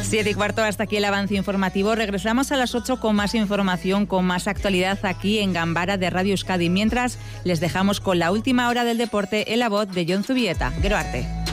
7:15, hasta aquí el avance informativo. Regresamos a las 8 con más información, con más actualidad aquí en Gambara de Radio Euskadi. Mientras, les dejamos con la última hora del deporte en la voz de Jon Zubieta. Gero arte.